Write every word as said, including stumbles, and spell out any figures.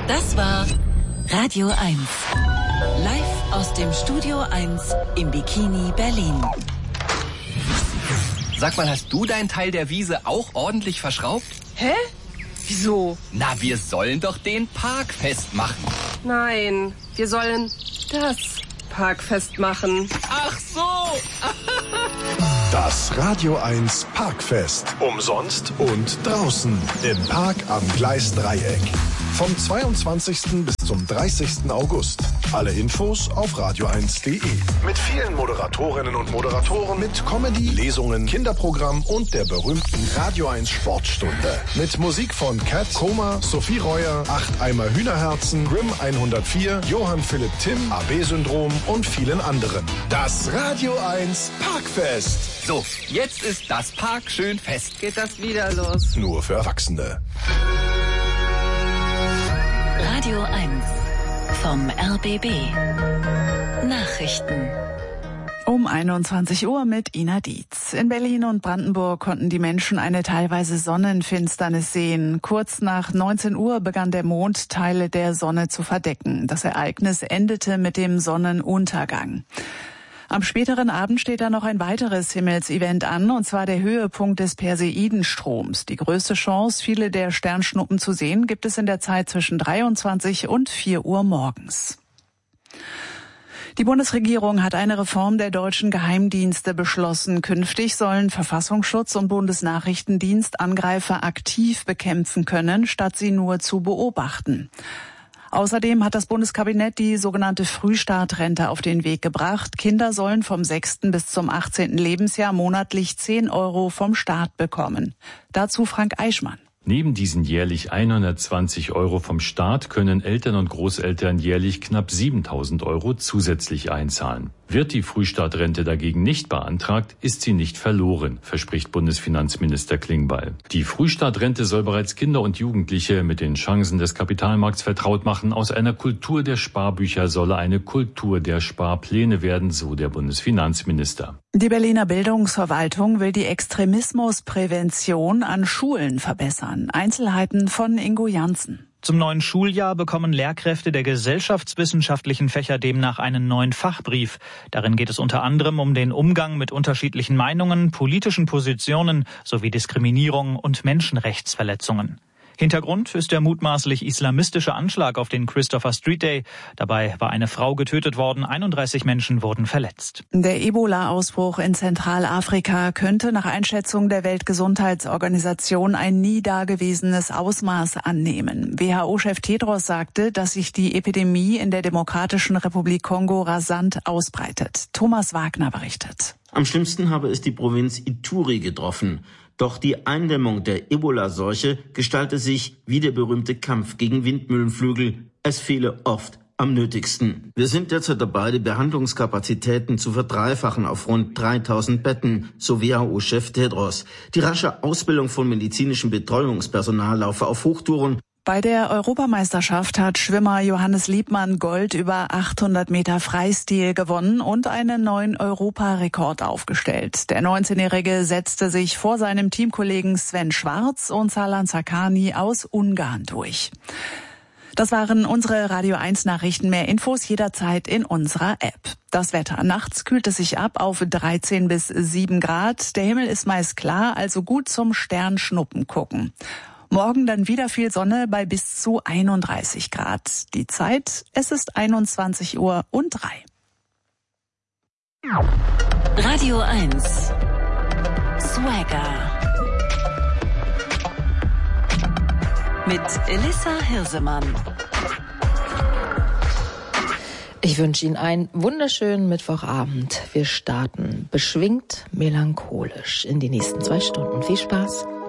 Das war Radio eins. Live aus dem Studio eins im Bikini Berlin. Sag mal, hast du deinen Teil der Wiese auch ordentlich verschraubt? Hä? Wieso? Na, wir sollen doch den Park festmachen. Nein, wir sollen das Park festmachen. Ach so! Das Radio eins Parkfest. Umsonst und draußen im Park am Gleisdreieck. Vom zweiundzwanzigsten bis zum dreißigsten August. Alle Infos auf radio eins punkt de. Mit vielen Moderatorinnen und Moderatoren, mit Comedy, Lesungen, Kinderprogramm und der berühmten Radio eins Sportstunde. Mit Musik von Cat, Koma, Sophie Reuer, Acht Eimer Hühnerherzen, Grimm hundertvier, Johann Philipp Timm, A B-Syndrom und vielen anderen. Das Radio eins Parkfest. So, jetzt ist das Park schön fest. Geht das wieder los? Nur für Erwachsene. Radio eins vom R B B. Nachrichten. Um einundzwanzig Uhr mit Ina Dietz. In Berlin und Brandenburg konnten die Menschen eine teilweise Sonnenfinsternis sehen. Kurz nach neunzehn Uhr begann der Mond, Teile der Sonne zu verdecken. Das Ereignis endete mit dem Sonnenuntergang. Am späteren Abend steht da noch ein weiteres Himmelsevent an, und zwar der Höhepunkt des Perseidenstroms. Die größte Chance, viele der Sternschnuppen zu sehen, gibt es in der Zeit zwischen dreiundzwanzig und vier Uhr morgens. Die Bundesregierung hat eine Reform der deutschen Geheimdienste beschlossen. Künftig sollen Verfassungsschutz und Bundesnachrichtendienst Angreifer aktiv bekämpfen können, statt sie nur zu beobachten. Außerdem hat das Bundeskabinett die sogenannte Frühstartrente auf den Weg gebracht. Kinder sollen vom sechsten bis zum achtzehnten Lebensjahr monatlich zehn Euro vom Staat bekommen. Dazu Frank Eichmann. Neben diesen jährlich hundertzwanzig Euro vom Staat können Eltern und Großeltern jährlich knapp siebentausend Euro zusätzlich einzahlen. Wird die Frühstartrente dagegen nicht beantragt, ist sie nicht verloren, verspricht Bundesfinanzminister Klingbeil. Die Frühstartrente soll bereits Kinder und Jugendliche mit den Chancen des Kapitalmarkts vertraut machen. Aus einer Kultur der Sparbücher solle eine Kultur der Sparpläne werden, so der Bundesfinanzminister. Die Berliner Bildungsverwaltung will die Extremismusprävention an Schulen verbessern. Einzelheiten von Ingo Janssen. Zum neuen Schuljahr bekommen Lehrkräfte der gesellschaftswissenschaftlichen Fächer demnach einen neuen Fachbrief. Darin geht es unter anderem um den Umgang mit unterschiedlichen Meinungen, politischen Positionen sowie Diskriminierung und Menschenrechtsverletzungen. Hintergrund ist der mutmaßlich islamistische Anschlag auf den Christopher Street Day. Dabei war eine Frau getötet worden, einunddreißig Menschen wurden verletzt. Der Ebola-Ausbruch in Zentralafrika könnte nach Einschätzung der Weltgesundheitsorganisation ein nie dagewesenes Ausmaß annehmen. W H O-Chef Tedros sagte, dass sich die Epidemie in der Demokratischen Republik Kongo rasant ausbreitet. Thomas Wagner berichtet. Am schlimmsten habe es die Provinz Ituri getroffen. Doch die Eindämmung der Ebola-Seuche gestalte sich wie der berühmte Kampf gegen Windmühlenflügel. Es fehle oft am nötigsten. Wir sind derzeit dabei, die Behandlungskapazitäten zu verdreifachen auf rund dreitausend Betten, so W H O-Chef Tedros. Die rasche Ausbildung von medizinischem Betreuungspersonal laufe auf Hochtouren. Bei der Europameisterschaft hat Schwimmer Johannes Liebmann Gold über achthundert Meter Freistil gewonnen und einen neuen Europarekord aufgestellt. Der neunzehnjährige setzte sich vor seinem Teamkollegen Sven Schwarz und Salan Sakani aus Ungarn durch. Das waren unsere Radio eins Nachrichten. Mehr Infos jederzeit in unserer App. Das Wetter. Nachts kühlt es sich ab auf dreizehn bis sieben Grad. Der Himmel ist meist klar, also gut zum Sternschnuppen gucken. Morgen dann wieder viel Sonne bei bis zu einunddreißig Grad. Die Zeit, es ist einundzwanzig Uhr und drei. Radio eins. Swagger. Mit Elissa Hirsemann. Ich wünsche Ihnen einen wunderschönen Mittwochabend. Wir starten beschwingt, melancholisch in die nächsten zwei Stunden. Viel Spaß.